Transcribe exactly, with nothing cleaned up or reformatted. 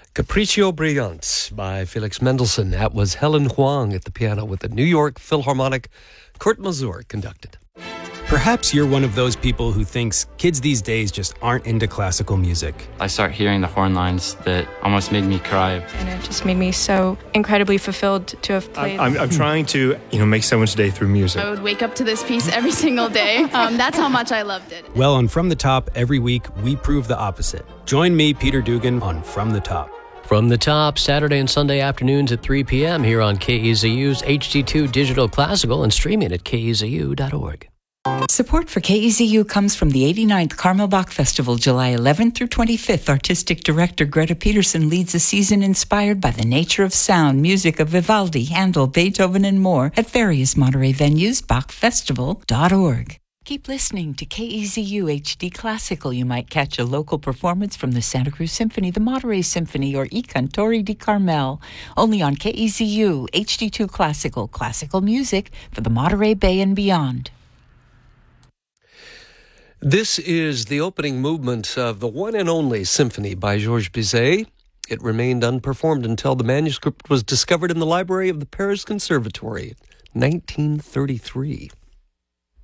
Capriccio Brillante by Felix Mendelssohn. That was Helen Huang at the piano with the New York Philharmonic. Kurt Masur conducted. Perhaps you're one of those people who thinks kids these days just aren't into classical music. I started hearing the horn lines that almost made me cry. And it just made me so incredibly fulfilled to have played. I'm, I'm trying to, you know, make someone's day through music. I would wake up to this piece every single day. Um, that's how much I loved it. Well, on From the Top, every week, we prove the opposite. Join me, Peter Dugan, on From the Top. From the Top, Saturday and Sunday afternoons at three p.m. here on K E Z U's H D two Digital Classical and streaming at K E Z U dot org. Support for K E Z U comes from the eighty-ninth Carmel Bach Festival, July eleventh through twenty-fifth. Artistic director Greta Peterson leads a season inspired by the nature of sound, music of Vivaldi, Handel, Beethoven, and more at various Monterey venues, bach festival dot org. Keep listening to K E Z U H D Classical. You might catch a local performance from the Santa Cruz Symphony, the Monterey Symphony, or I Cantori di Carmel. Only on K E Z U H D two Classical, classical music for the Monterey Bay and beyond. This is the opening movement of the one and only symphony by Georges Bizet. It remained unperformed until the manuscript was discovered in the library of the Paris Conservatory in nineteen thirty-three.